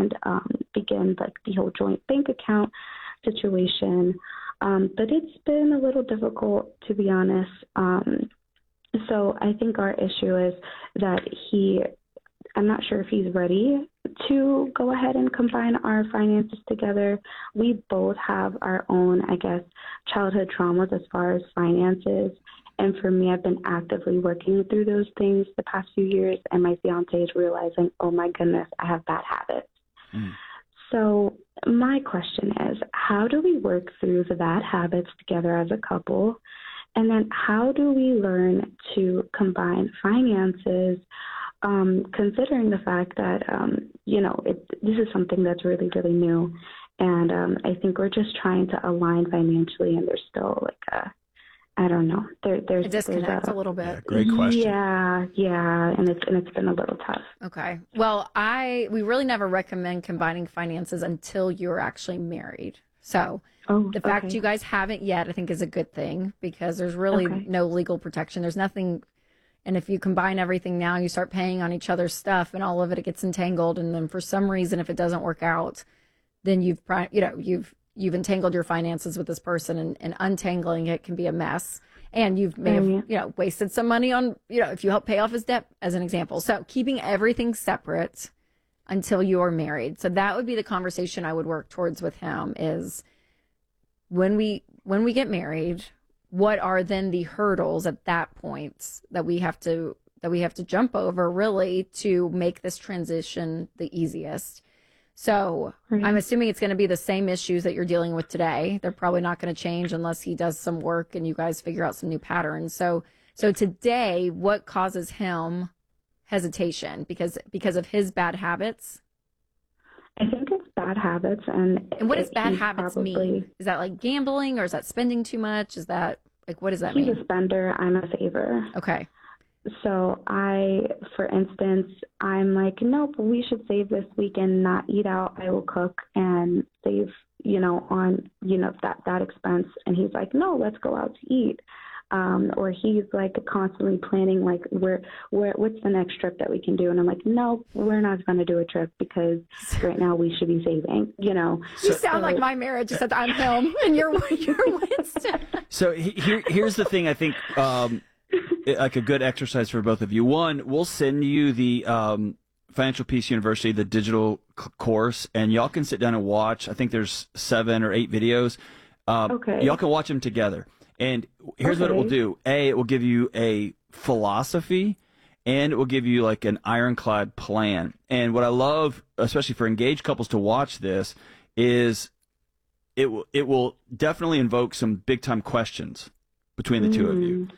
and begin like the whole joint bank account situation. But it's been a little difficult, to be honest. So I think our issue is that I'm not sure if he's ready to go ahead and combine our finances together. We both have our own, I guess, childhood traumas as far as finances. And for me, I've been actively working through those things the past few years. And my fiance is realizing, oh my goodness, I have bad habits. So my question is, how do we work through the bad habits together as a couple? And then how do we learn to combine finances, considering the fact that, this is something that's really, really new. And I think we're just trying to align financially, and there's still I don't know. There's a disconnect a little bit. Yeah, great question. Yeah, and it's been a little tough. Okay. Well, we really never recommend combining finances until you're actually married. So the fact you guys haven't yet, I think, is a good thing, because there's really no legal protection. There's nothing. And if you combine everything now, you start paying on each other's stuff, and all of it gets entangled. And then for some reason, if it doesn't work out, then you've entangled your finances with this person, and untangling it can be a mess. And you may have, wasted some money on, if you help pay off his debt, as an example. So keeping everything separate until you are married. So that would be the conversation I would work towards with him, is when we get married, what are then the hurdles at that point that we have to jump over, really, to make this transition the easiest? So I'm assuming it's going to be the same issues that you're dealing with today. They're probably not going to change unless he does some work and you guys figure out some new patterns. So today, what causes him hesitation? Because of his bad habits? I think it's bad habits. And what does bad habits mean? Is that like gambling, or is that spending too much? Is that what does that mean? He's a spender. I'm a saver. Okay. So for instance, I'm like, nope, we should save this weekend, not eat out. I will cook and save, on, that expense. And he's like, no, let's go out to eat. Or he's like constantly planning, like, what's the next trip that we can do? And I'm like, no, we're not going to do a trip, because right now we should be saving, You sound like my marriage, except I'm him and you're Winston. So here's the thing, I think, like a good exercise for both of you. One, we'll send you the Financial Peace University, the digital course, and y'all can sit down and watch. I think there's 7 or 8 videos. Y'all can watch them together. And here's what it will do. It will give you a philosophy, and it will give you like an ironclad plan. And what I love, especially for engaged couples to watch this, is it will definitely invoke some big time questions between the two of you.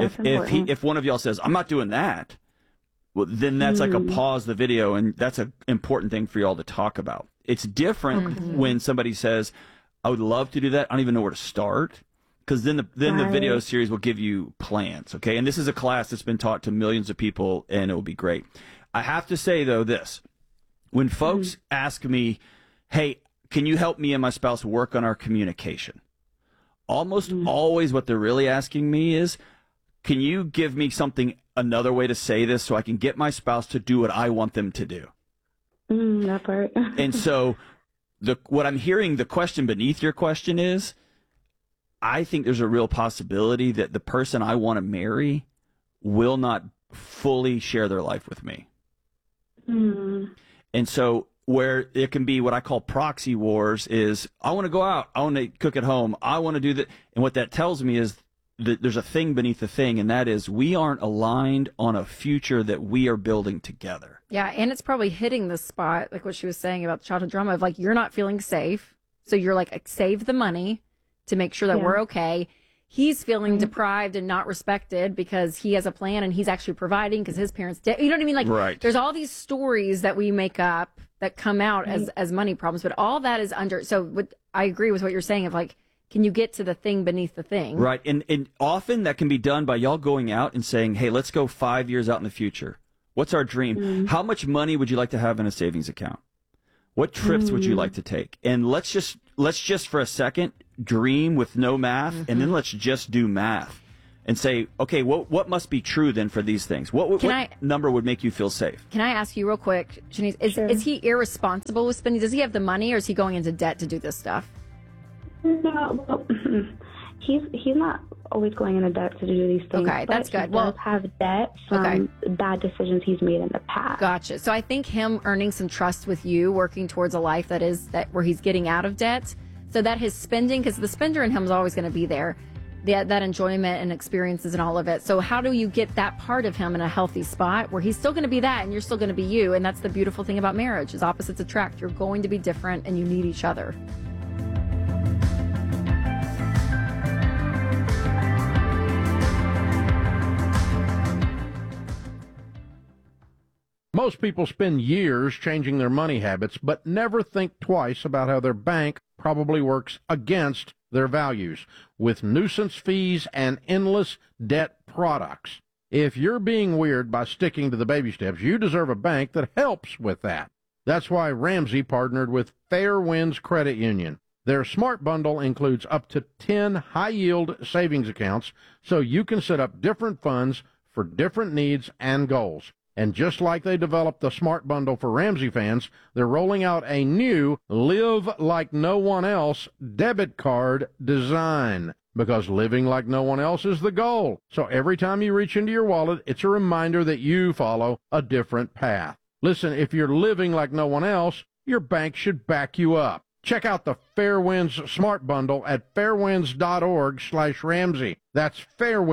If one of y'all says, I'm not doing that, well, then that's like a pause the video, and that's an important thing for y'all to talk about. It's different when somebody says, I would love to do that, I don't even know where to start, because then the video series will give you plans, okay? And this is a class that's been taught to millions of people, and it will be great. I have to say, though, this. When folks ask me, hey, can you help me and my spouse work on our communication? Almost always what they're really asking me is, can you give me another way to say this so I can get my spouse to do what I want them to do? That part. And so what I'm hearing, the question beneath your question is, I think there's a real possibility that the person I want to marry will not fully share their life with me. And so where it can be what I call proxy wars is, I want to go out, I want to cook at home, I want to do that. And what that tells me is, there's a thing beneath the thing, and that is we aren't aligned on a future that we are building together. Yeah, and it's probably hitting the spot, like what she was saying about the childhood drama, of like, you're not feeling safe, so you're like, save the money to make sure that we're okay. He's feeling deprived and not respected because he has a plan and he's actually providing because his parents did. You know what I mean? Like, there's all these stories that we make up that come out as money problems, but all that is under. So I agree with what you're saying of like, can you get to the thing beneath the thing? Right. And often that can be done by y'all going out and saying, hey, let's go 5 years out in the future. What's our dream? How much money would you like to have in a savings account? What trips would you like to take? And let's just for a second dream with no math, and then let's just do math. and say, okay, what must be true then for these things? What number would make you feel safe? Can I ask you real quick, Shanice, is he irresponsible with spending? Does he have the money, or is he going into debt to do this stuff? No, well, he's not always going into debt to do these things. Okay, that's good. He does have debt from bad decisions he's made in the past. Gotcha. So I think him earning some trust with you, working towards a life that where he's getting out of debt, so that his spending, because the spender in him is always going to be there, that enjoyment and experiences and all of it. So how do you get that part of him in a healthy spot where he's still going to be that and you're still going to be you? And that's the beautiful thing about marriage, is opposites attract. You're going to be different and you need each other. Most people spend years changing their money habits, but never think twice about how their bank probably works against their values with nuisance fees and endless debt products. If you're being weird by sticking to the baby steps, you deserve a bank that helps with that. That's why Ramsey partnered with Fair Winds Credit Union. Their Smart Bundle includes up to 10 high-yield savings accounts, so you can set up different funds for different needs and goals. And just like they developed the Smart Bundle for Ramsey fans, they're rolling out a new Live Like No One Else debit card design. Because living like no one else is the goal. So every time you reach into your wallet, it's a reminder that you follow a different path. Listen, if you're living like no one else, your bank should back you up. Check out the Fairwinds Smart Bundle at fairwinds.org/Ramsey. That's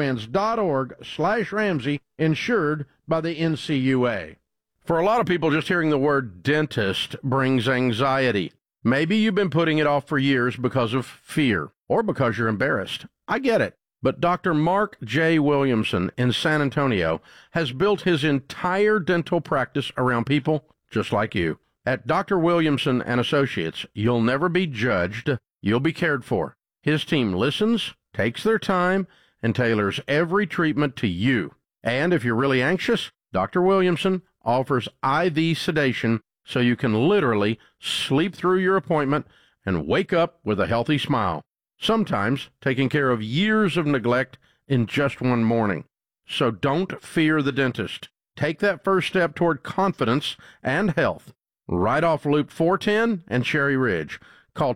fairwinds.org/Ramsey, insured by the NCUA. For a lot of people, just hearing the word dentist brings anxiety. Maybe you've been putting it off for years because of fear or because you're embarrassed. I get it. But Dr. Mark J. Williamson in San Antonio has built his entire dental practice around people just like you. At Dr. Williamson and Associates, you'll never be judged, you'll be cared for. His team listens, takes their time, and tailors every treatment to you. And if you're really anxious, Dr. Williamson offers IV sedation so you can literally sleep through your appointment and wake up with a healthy smile. Sometimes taking care of years of neglect in just one morning. So don't fear the dentist. Take that first step toward confidence and health. Right off Loop 410 and Cherry Ridge. Call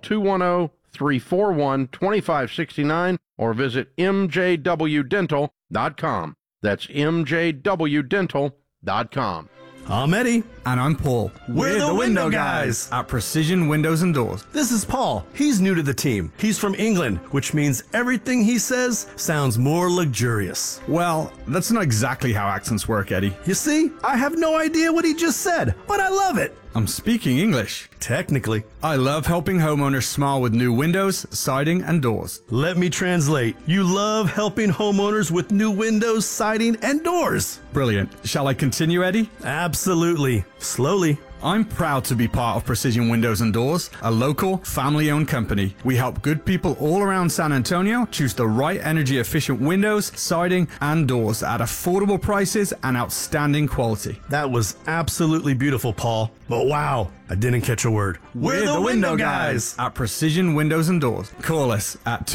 210-341-2569 or visit mjwdental.com. That's mjwdental.com. I'm Eddie. And I'm Paul. We're the window guys at Precision Windows and Doors. This is Paul. He's new to the team. He's from England, which means everything he says sounds more luxurious. Well, that's not exactly how accents work, Eddie. You see, I have no idea what he just said, but I love it. I'm speaking English. Technically. I love helping homeowners smile with new windows, siding, and doors. Let me translate. You love helping homeowners with new windows, siding, and doors. Brilliant. Shall I continue, Eddie? Absolutely. Slowly. I'm proud to be part of Precision Windows and Doors, a local, family-owned company. We help good people all around San Antonio choose the right energy-efficient windows, siding, and doors at affordable prices and outstanding quality. That was absolutely beautiful, Paul. But wow, I didn't catch a word. We're the window guys at Precision Windows and Doors. Call us at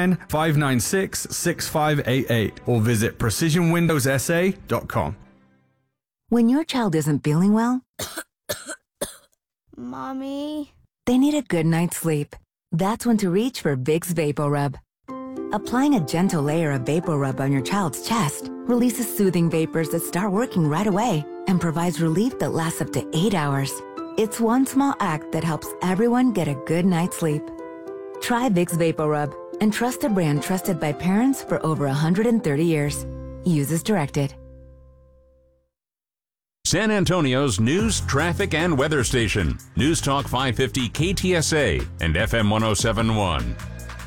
210-596-6588 or visit precisionwindowssa.com. When your child isn't feeling well, Mommy, they need a good night's sleep. That's when to reach for Vicks VapoRub. Applying a gentle layer of VapoRub on your child's chest releases soothing vapors that start working right away and provides relief that lasts up to 8 hours. It's one small act that helps everyone get a good night's sleep. Try Vicks VapoRub and trust a brand trusted by parents for over 130 years. Use as directed. San Antonio's news, traffic, and weather station. News Talk 550 KTSA and FM 107.1.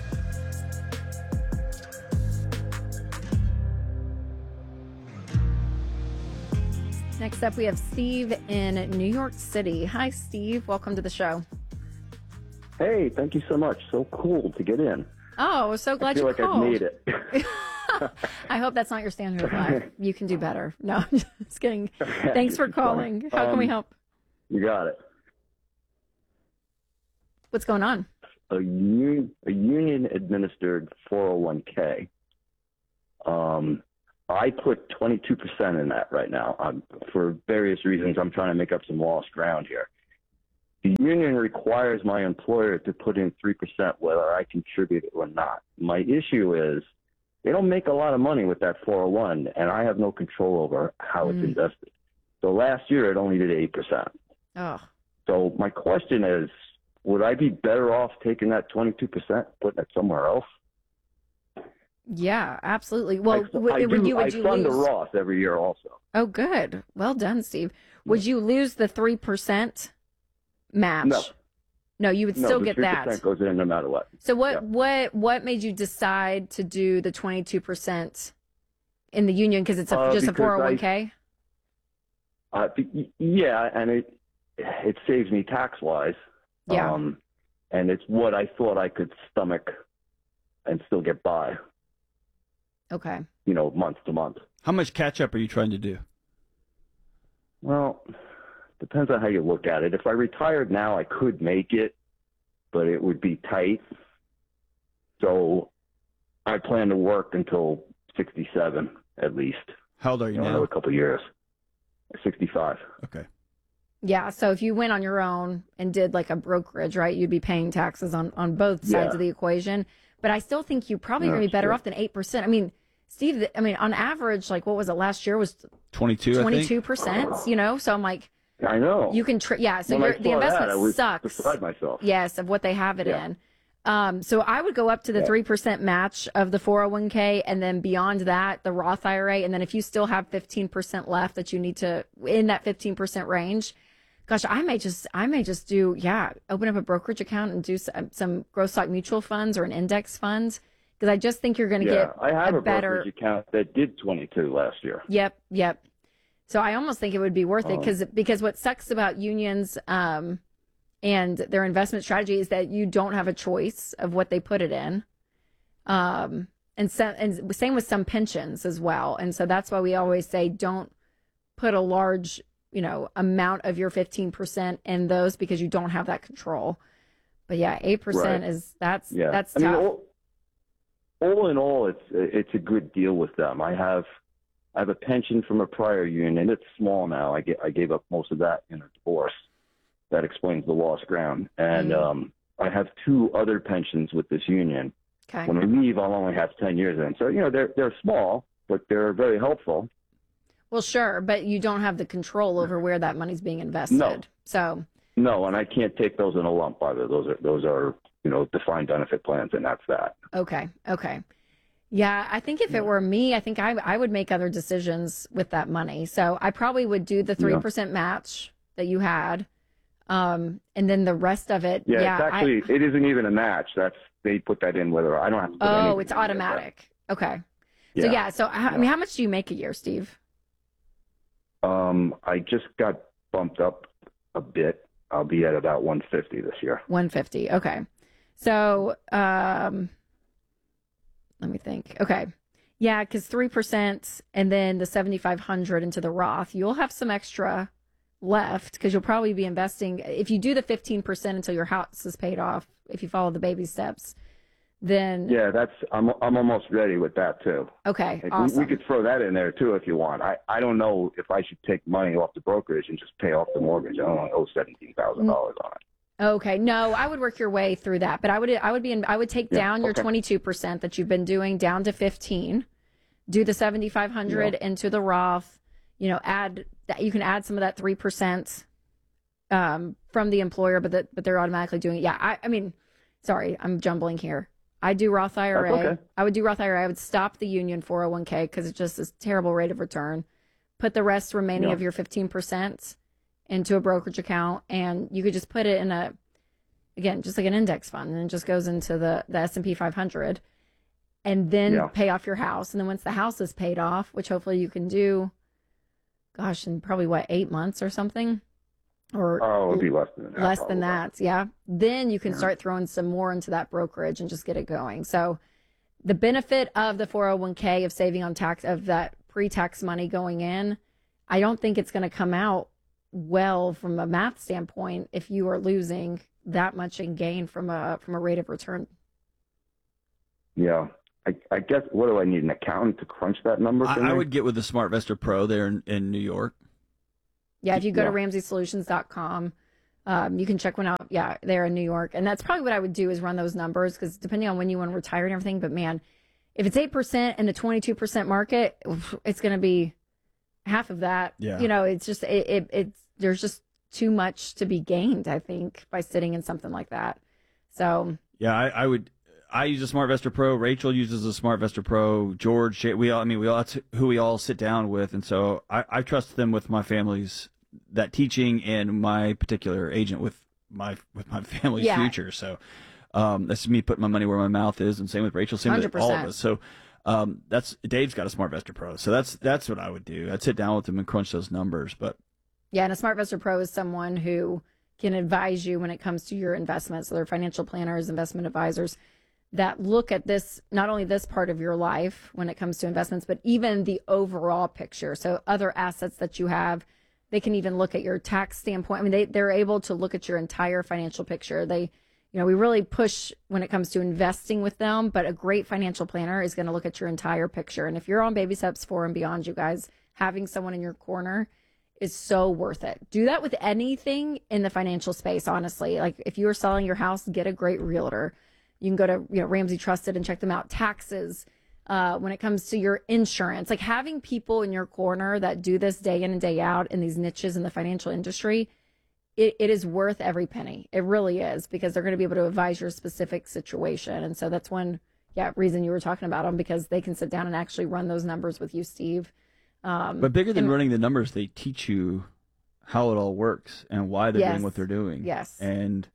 Next up, we have Steve in New York City. Hi, Steve. Welcome to the show. Hey, thank you so much. So cool to get in. Oh, so glad you called. I feel like I've made it. I hope that's not your standard of life. You can do better. No, I'm just kidding. Thanks for calling. How can we help? You got it. What's going on? A union-administered 401k I put 22% in that right now. For various reasons, I'm trying to make up some lost ground here. The union requires my employer to put in 3% whether I contribute it or not. My issue is they don't make a lot of money with that 401, and I have no control over how it's invested. So last year, it only did 8%. Oh. So my question is, would I be better off taking that 22%, putting it somewhere else? Yeah, absolutely. Well, I fund lose... a Roth every year also. Oh, good. Well done, Steve. Would you lose the 3% match? No, you would still get that. 3% goes in no matter what. So what made you decide to do the 22% in the union? Because it's just a 401k? Yeah, and it saves me tax-wise. Yeah. And it's what I thought I could stomach and still get by. Okay. Month to month. How much catch-up are you trying to do? Well, depends on how you look at it. If I retired now, I could make it, but it would be tight. So I plan to work until 67 at least. How old are you now? Another couple of years. 65. Okay. Yeah, so if you went on your own and did like a brokerage, right, you'd be paying taxes on both sides of the equation. But I still think you're probably going to be better off than 8%. I mean, Steve, on average, like what was it last year was 22%, So I'm like, I know. You can, so the investment sucks. Beside myself. Yes, of what they have it in. So I would go up to the 3% match of the 401k, and then beyond that, the Roth IRA. And then if you still have 15% left that you need to, in that 15% range, gosh, I may just do, open up a brokerage account and do some growth stock mutual funds or an index fund. Because I just think you're going to get I have a better brokerage account that did 22 last year. Yep. So I almost think it would be worth it because what sucks about unions and their investment strategy is that you don't have a choice of what they put it in. And same with some pensions as well. And so that's why we always say don't put a large, amount of your 15% in those because you don't have that control. But 8% is that's tough. All in all, it's a good deal with them. I have a pension from a prior union. It's small now. I gave up most of that in a divorce. That explains the lost ground. And I have 2 other pensions with this union. Okay. When I leave, I'll only have 10 years in. So they're small, but they're very helpful. Well, sure, but you don't have the control over where that money's being invested. No. So. No, and I can't take those in a lump either. Those are defined benefit plans, and that's that. Okay. Yeah, I think if it were me, I think I would make other decisions with that money. So I probably would do the 3% match that you had, and then the rest of it. Yeah, it isn't even a match. They put that in whether I don't have to. Put anything it's automatic. Okay. Yeah. So how much do you make a year, Steve? I just got bumped up a bit. I'll be at about 150 this year. 150. Okay. So, let me think. Okay. Yeah, because 3% and then the 7,500 into the Roth, you'll have some extra left because you'll probably be investing. If you do the 15% until your house is paid off, if you follow the baby steps, then I'm almost ready with that too. Okay, awesome. We could throw that in there too if you want. I don't know if I should take money off the brokerage and just pay off the mortgage. I don't owe $17,000 on it. Okay, no, I would work your way through that, but I would take down your 22% that you've been doing down to 15. Do the 7,500 into the Roth. Add that. You can add some of that 3% from the employer, but they're automatically doing it. Yeah, sorry, I'm jumbling here. I do Roth IRA. Okay. I would do Roth IRA. I would stop the union 401k because it's just this terrible rate of return. Put the rest remaining of your 15% into a brokerage account, and you could just put it in just like an index fund, and it just goes into the S&P 500, and then pay off your house. And then once the house is paid off, which hopefully you can do, in probably 8 months or something. Or it'll be less than that. Less than that, yeah. Then you can start throwing some more into that brokerage and just get it going. So the benefit of the 401k of saving on tax of that pre-tax money going in, I don't think it's going to come out well from a math standpoint if you are losing that much in gain from a rate of return. Yeah. I guess, what do I need, an accountant to crunch that number for me? I would get with the SmartVestor Pro there in New York. Yeah, if you go to RamseySolutions.com, you can check one out. Yeah, there in New York. And that's probably what I would do is run those numbers, because depending on when you want to retire and everything. But man, if it's 8% and a 22% market, it's going to be half of that. Yeah. You know, it's just, it's there's just too much to be gained, I think, by sitting in something like that. So. Yeah, I use a SmartVestor Pro. Rachel uses a SmartVestor Pro. George, that's who we all sit down with, and so I trust them with my family's that teaching and my particular agent with my family's future. So that's me putting my money where my mouth is, and same with Rachel, same 100%. With all of us. So that's Dave's got a SmartVestor Pro, so that's what I would do. I'd sit down with him and crunch those numbers. But yeah, and a SmartVestor Pro is someone who can advise you when it comes to your investments. So they're financial planners, investment advisors that look at this, not only this part of your life when it comes to investments, but even the overall picture. So other assets that you have, they can even look at your tax standpoint. I mean, they're able to look at your entire financial picture. We really push when it comes to investing with them, but a great financial planner is going to look at your entire picture. And if you're on Baby Steps 4 and beyond, you guys, having someone in your corner is so worth it. Do that with anything in the financial space, honestly. Like if you are selling your house, get a great realtor. You can go to Ramsey Trusted and check them out. Taxes, when it comes to your insurance, like having people in your corner that do this day in and day out in these niches in the financial industry, it is worth every penny. It really is, because they're going to be able to advise your specific situation. And so that's one reason you were talking about them, because they can sit down and actually run those numbers with you, Steve. But bigger than running the numbers, they teach you how it all works and why they're doing what they're doing. Yes. And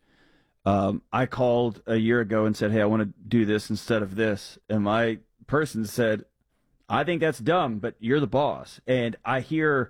I called a year ago and said, hey, I want to do this instead of this. And my person said, I think that's dumb, but you're the boss. And I hear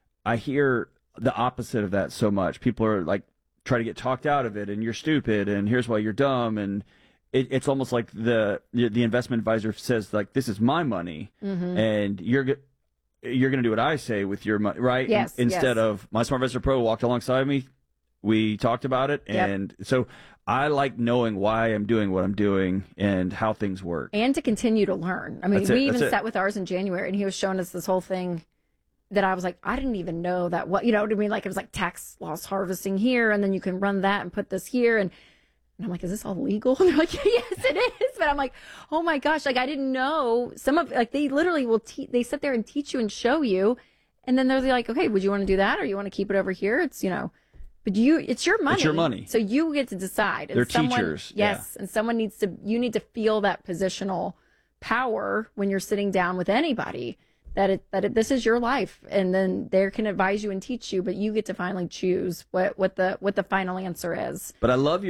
the opposite of that so much. People are like, try to get talked out of it, and you're stupid, and here's why you're dumb. And it's almost like the investment advisor says, like, this is my money, and you're going to do what I say with your money, right? Yes. Instead of my SmartVestor Pro walked alongside me. We talked about it, and so I like knowing why I'm doing what I'm doing and how things work. And to continue to learn. I mean, we even sat with ours in January, and he was showing us this whole thing that I was like, I didn't even know that. What, you know what I mean? Like, it was like tax loss harvesting here, and then you can run that and put this here. And I'm like, is this all legal? And they're like, yes, it is. But I'm like, oh my gosh, like I didn't know. Some of, like, they literally will they sit there and teach you and show you. And then they're like, okay, would you want to do that? Or you want to keep it over here? It's, but it's your money. It's your money. So you get to decide. And they're teachers. Yes. Yeah. And someone you need to feel that positional power when you're sitting down with anybody, that this is your life. And then they can advise you and teach you, but you get to finally choose what the final answer is. But I love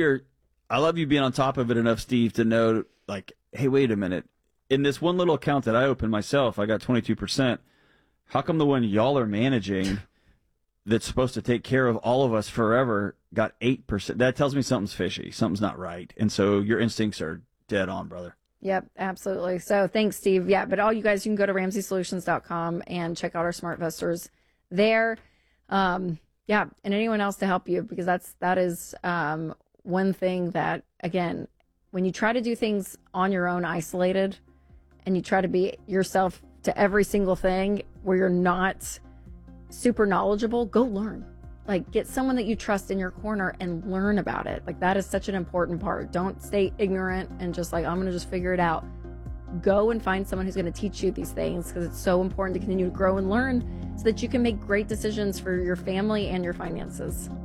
you being on top of it enough, Steve, to know, like, hey, wait a minute. In this one little account that I opened myself, I got 22%. How come the one y'all are managing that's supposed to take care of all of us forever got 8%? That tells me something's fishy. Something's not right. And so your instincts are dead on, brother. Yep, absolutely. So thanks, Steve. Yeah, but all you guys, you can go to RamseySolutions.com and check out our SmartVestors there. And anyone else to help you, because that is one thing that, again, when you try to do things on your own, isolated, and you try to be yourself to every single thing where you're not super knowledgeable, go learn. Like, get someone that you trust in your corner and learn about it. Like, that is such an important part. Don't stay ignorant and just like, I'm going to just figure it out. Go and find someone who's going to teach you these things, because it's so important to continue to grow and learn so that you can make great decisions for your family and your finances.